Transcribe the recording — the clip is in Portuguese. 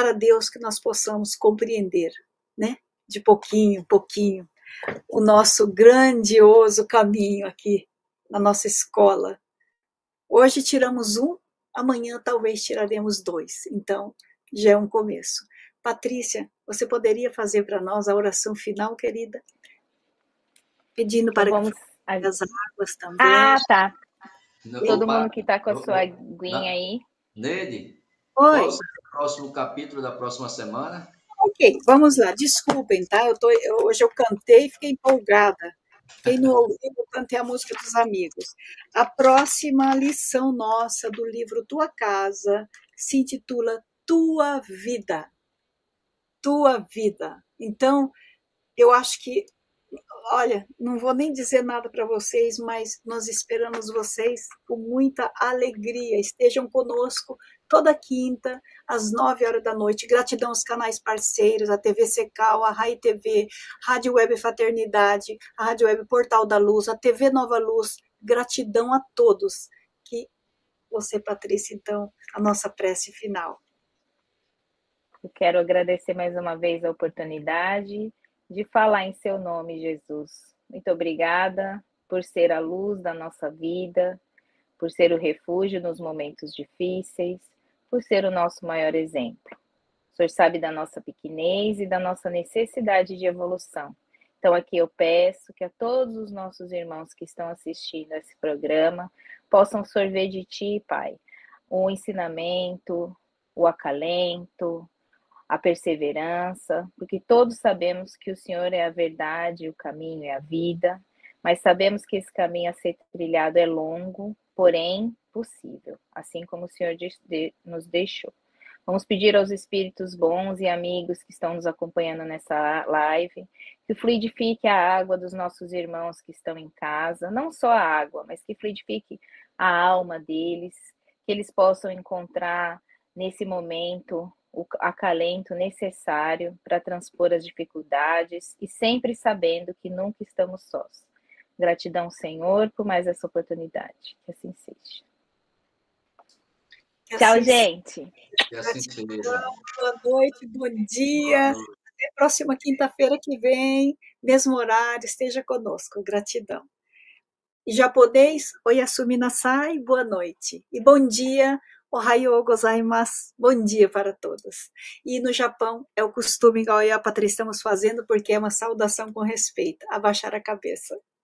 a Deus que nós possamos compreender, né? De pouquinho em pouquinho, o nosso grandioso caminho aqui na nossa escola. Hoje tiramos um, amanhã talvez tiraremos dois, então já é um começo. Patrícia, você poderia fazer para nós a oração final, querida? Pedindo Então para vamos... que as águas também. Ah, tá. Não, Todo mundo que está com a sua aguinha aí. Neide, Oi. qual será o próximo capítulo da próxima semana? Ok, vamos lá, desculpem, tá? Hoje eu cantei e fiquei empolgada. Quem não ouviu, eu cantei a música dos amigos. A próxima lição nossa do livro Tua Casa se intitula Tua Vida. Tua Vida. Então, eu acho que, olha, não vou nem dizer nada para vocês, mas nós esperamos vocês com muita alegria. Estejam conosco toda quinta, às 9 horas da noite. Gratidão aos canais parceiros, a TV Secal, a Rai TV, Rádio Web Fraternidade, a Rádio Web Portal da Luz, a TV Nova Luz. Gratidão a todos. Que você, Patrícia, então, a nossa prece final. Eu quero agradecer mais uma vez a oportunidade de falar em seu nome, Jesus. Muito obrigada por ser a luz da nossa vida, por ser o refúgio nos momentos difíceis, por ser o nosso maior exemplo. O Senhor sabe da nossa pequenez e da nossa necessidade de evolução. Então aqui eu peço que a todos os nossos irmãos que estão assistindo a esse programa possam sorver de Ti, Pai, o ensinamento, o acalento, a perseverança, porque todos sabemos que o Senhor é a verdade, o caminho é a vida, mas sabemos que esse caminho a ser trilhado é longo, porém possível, assim como o Senhor nos deixou. Vamos pedir aos espíritos bons e amigos que estão nos acompanhando nessa live, que fluidifique a água dos nossos irmãos que estão em casa, não só a água, mas que fluidifique a alma deles, que eles possam encontrar nesse momento o acalento necessário para transpor as dificuldades e sempre sabendo que nunca estamos sós. Gratidão, Senhor, por mais essa oportunidade. Que assim seja. Tchau, gente. Que assim seja. Boa noite, bom dia. Até a próxima quinta-feira que vem, mesmo horário, esteja conosco. Gratidão. Em japonês, Oyasumi nasai, boa noite. E bom dia, Ohayou gozaimasu, bom dia para todos. E no Japão, é o costume, igual eu e a Patrícia estamos fazendo, porque é uma saudação com respeito, abaixar a cabeça.